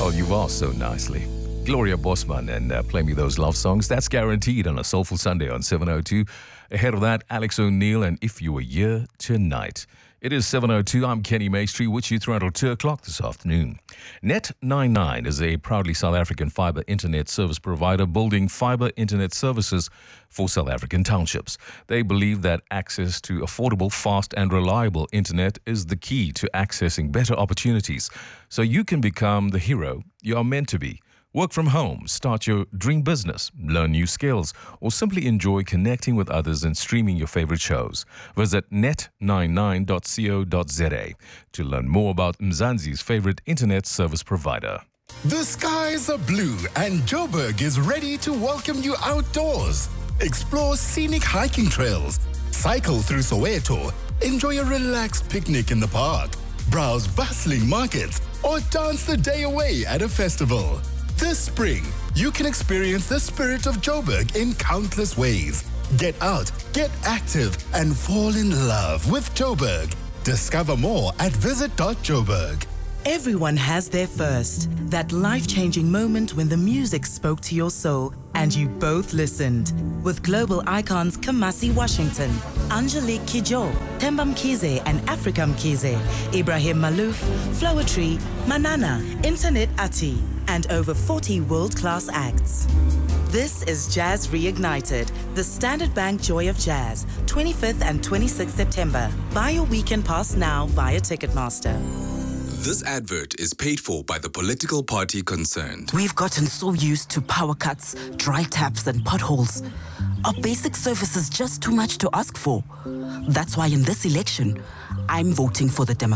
Well, you've asked so nicely. Gloria Bosman and Play Me Those Love Songs. That's guaranteed on a Soulful Sunday on 702. Ahead of that, Alex O'Neill and If You Were Here Tonight. It is 7:02. I'm Kenny Maestri with you through until 2 o'clock this afternoon. Net99 is a proudly South African fiber internet service provider building fiber internet services for South African townships. They believe that access to affordable, fast and reliable internet is the key to accessing better opportunities so you can become the hero you are meant to be. Work from home, start your dream business, learn new skills, or simply enjoy connecting with others and streaming your favorite shows. Visit net99.co.za to learn more about Mzansi's favorite internet service provider. The skies are blue and Joburg is ready to welcome you outdoors. Explore scenic hiking trails, cycle through Soweto, enjoy a relaxed picnic in the park, browse bustling markets, or dance the day away at a festival. This spring, you can experience the spirit of Joburg in countless ways. Get out, get active, and fall in love with Joburg. Discover more at visit.joburg. Everyone has their first, that life-changing moment when the music spoke to your soul and you both listened. With global icons Kamasi Washington, Angelique Kidjo, Themba Mkhize and Africa Mkhize, Ibrahim Malouf, Floetry, Manana, Internet Ati, and over 40 world-class acts. This is Jazz Reignited, the Standard Bank Joy of Jazz, 25th and 26th September. Buy your weekend pass now via Ticketmaster. This advert is paid for by the political party concerned. We've gotten so used to power cuts, dry taps, and potholes. Are basic services just too much to ask for? That's why in this election, I'm voting for the Democrats.